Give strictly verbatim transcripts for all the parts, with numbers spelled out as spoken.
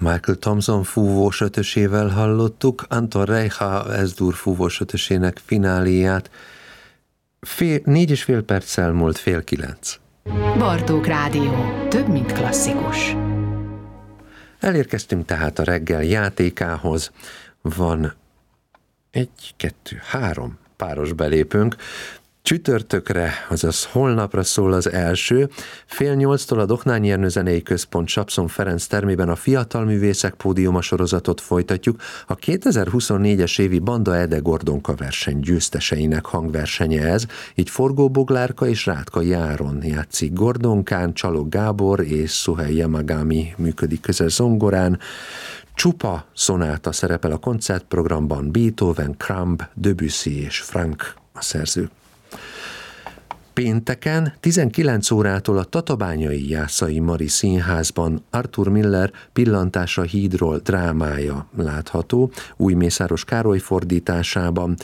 Michael Thompson fúvós ötösével hallottuk Anton Reicha S-dur fúvós ötösének fináléját. Fél, négy és fél perccel múlt fél kilenc. Bartók Rádió. Több, mint klasszikus. Elérkeztünk tehát a reggel játékához. Van egy, kettő, három páros belépőnk. Csütörtökre, azaz holnapra szól az első. Fél nyolctól a Dohnányi Ernő Zenei Központ Csapszon Ferenc termében a Fiatal Művészek Pódiuma sorozatot folytatjuk. A kétezer-huszonnégyes évi Banda Ede Gordonka verseny győzteseinek hangversenye ez, így Forgó Boglárka és Rátkai Áron játszik Gordonkán, Csalog Gábor és Szuhely Yamagami működik közel zongorán. Csupa szonáta szerepel a koncertprogramban, Beethoven, Crumb, Debussy és Frank a szerzők. Pénteken tizenkilenc órától a Tatabányai Jászai Mari Színházban Arthur Miller Pillantás a hídról drámája látható, Új Mészáros Károly fordításában,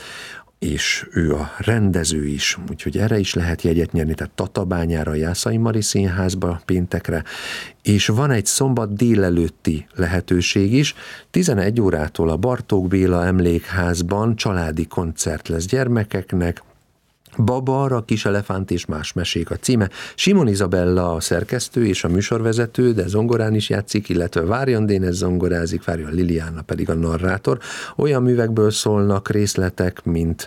és ő a rendező is, úgyhogy erre is lehet jegyet nyerni, tehát Tatabányára, a Jászai Mari Színházba péntekre, és van egy szombat délelőtti lehetőség is, tizenegy órától a Bartók Béla Emlékházban családi koncert lesz gyermekeknek, Babar, a kis elefánt és más mesék a címe. Simon Izabella a szerkesztő és a műsorvezető, de zongorán is játszik, illetve Várjon Dénes zongorázik, Várjon Liliana pedig a narrátor. Olyan művekből szólnak részletek, mint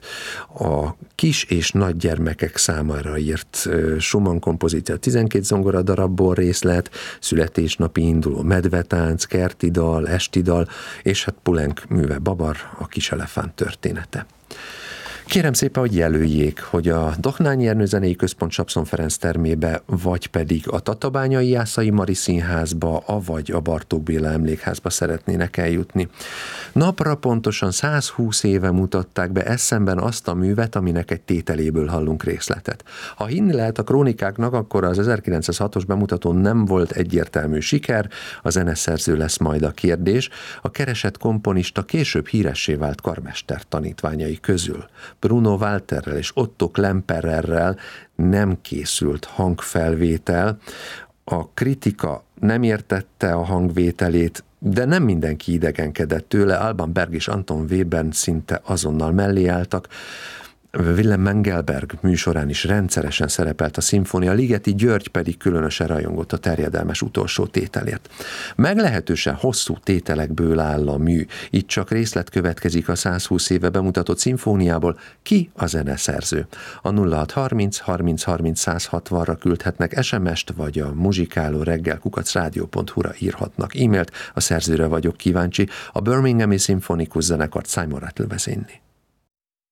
a kis és nagy gyermekek számára írt Schumann kompozíció, tizenkét zongora darabból részlet, születésnapi induló medvetánc, kerti dal, esti dal, és hát Poulenc műve Babar, a kis elefánt története. Kérem szépen, hogy jelöljék, hogy a Dohnányi Ernő Zenei Központ Csapszon Ferenc termébe, vagy pedig a Tatabányai Jászai Mari Színházba, avagy a Bartók Béla Emlékházba szeretnének eljutni. Napra pontosan százhúsz éve mutatták be eszemben azt a művet, aminek egy tételéből hallunk részletet. Ha hinni lehet a krónikáknak, akkor az ezerkilencszázhatos bemutató nem volt egyértelmű siker, a zeneszerző lesz majd a kérdés. A keresett komponista később híressé vált karmester tanítványai közül. Bruno Walterrel és Otto Klempererrel nem készült hangfelvétel. A kritika nem értette a hangvételét, de nem mindenki idegenkedett tőle. Alban Berg és Anton Webern szinte azonnal mellé álltak. Willem Mengelberg műsorán is rendszeresen szerepelt a szimfónia, Ligeti György pedig különösen rajongott a terjedelmes utolsó tételért. Meglehetősen hosszú tételekből áll a mű, itt csak részlet következik a százhúsz éve bemutatott szimfóniából. Ki a zeneszerző? A nulla hat harminc harminc harminc száz hatvanra küldhetnek es em est, vagy a muzsikáló reggel kukac rádió pont hu-ra írhatnak e-mailt, a szerzőre vagyok kíváncsi. A Birminghami Szimfonikus Zenekart Simon Rattle vezényli.